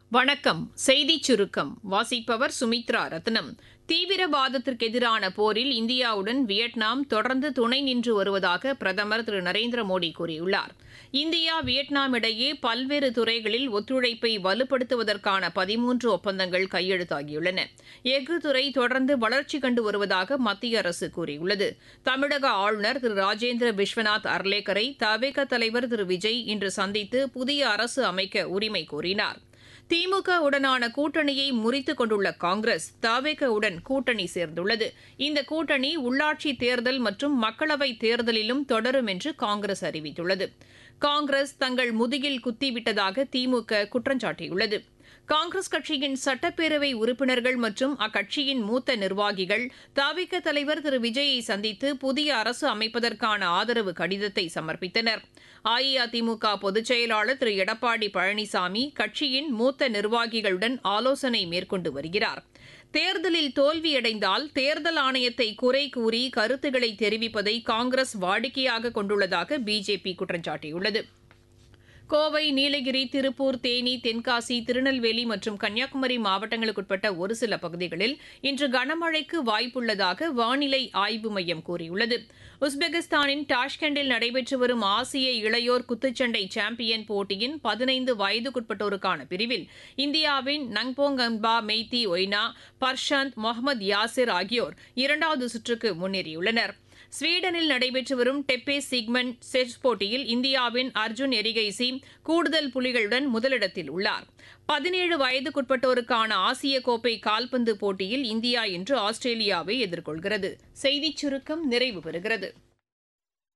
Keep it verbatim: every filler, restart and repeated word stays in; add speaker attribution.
Speaker 1: வணக்கம். செய்திச் சுருக்கம் வாசிப்பவர் சுமித்ரா ரத்னம். தீவிரவாதத்திற்கு எதிரான போரில் இந்தியாவுடன் வியட்நாம் தொடர்ந்து துணை நின்று வருவதாக பிரதமர் திரு நரேந்திர மோடி கூறியுள்ளார். இந்தியா வியட்நாம் இடையே பல்வேறு துறைகளில் ஒத்துழைப்பை வலுப்படுத்துவதற்கான பதிமூன்று ஒப்பந்தங்கள் கையெழுத்தாகியுள்ளன. எஃகு துறை தொடர்ந்து வளர்ச்சி கண்டு வருவதாக மத்திய அரசு கூறியுள்ளது. தமிழக ஆளுநர் திரு ராஜேந்திர விஸ்வநாத் அர்லேக்கரை தவேக தலைவர் திரு விஜய் இன்று சந்தித்து புதிய அரசு அமைக்க உரிமை கோரினார். திமுக உடனான கூட்டணியை முறித்துக் கொண்டுள்ள காங்கிரஸ் தவேக உடன் கூட்டணி சேர்ந்துள்ளது. இந்த கூட்டணி உள்ளாட்சி தேர்தல் மற்றும் மக்களவைத் தேர்தலிலும் தொடரும் என்று காங்கிரஸ் அறிவித்துள்ளது. காங்கிரஸ் தங்கள் முதுகில் குத்திவிட்டதாக திமுக குற்றம் சாட்டியுள்ளது. காங்கிரஸ் கட்சியின் சட்டப்பேரவை உறுப்பினர்கள் மற்றும் அக்கட்சியின் மூத்த நிர்வாகிகள் தவிக தலைவர் திரு விஜயை சந்தித்து புதிய அரசு அமைப்பதற்கான ஆதரவு கடிதத்தை சமர்ப்பித்தனர். அஇஅதிமுக பொதுச் செயலாளர் திரு எடப்பாடி பழனிசாமி கட்சியின் மூத்த நிர்வாகிகளுடன் ஆலோசனை மேற்கொண்டு வருகிறார். தேர்தலில் தோல்வியடைந்தால் தேர்தல் ஆணையத்தை குறை கூறி கருத்துக்களை தெரிவிப்பதை காங்கிரஸ் வாடிக்கையாக கொண்டுள்ளதாக பிஜேபி குற்றம் சாட்டியுள்ளது. கோவை, நீலகிரி, திருப்பூர், தேனி, தென்காசி, திருநெல்வேலி மற்றும் கன்னியாகுமரி மாவட்டங்களுக்குட்பட்ட ஒரு சில பகுதிகளில் இன்று கனமழைக்கு வாய்ப்புள்ளதாக வானிலை ஆய்வு மையம் கூறியுள்ளது. உஸ்பெகிஸ்தானின் டாஷ்கண்டில் நடைபெற்று வரும் ஆசிய இளையோர் குத்துச்சண்டை சாம்பியன் போட்டியின் பதினைந்து வயதுக்குட்பட்டோருக்கான பிரிவில் இந்தியாவின் நங்போங் அம்பா மெய்தி ஒய்னா, பர்ஷாந்த், முகமது யாசிர் ஆகியோர் இரண்டாவது சுற்றுக்கு முன்னேறியுள்ளனர். ஸ்வீடனில் நடைபெற்று வரும் டெப்பே சிக்மன் செஸ் போட்டியில் இந்தியாவின் அர்ஜுன் எரிகைசி கூடுதல் புள்ளிகளுடன் முதலிடத்தில் உள்ளார். பதினேழு வயதுக்குட்பட்டோருக்கான ஆசிய கோப்பை கால்பந்து போட்டியில் இந்தியா இன்று ஆஸ்திரேலியாவை எதிர்கொள்கிறது. செய்திச் சுருக்கம் நிறைவு பெறுகிறது.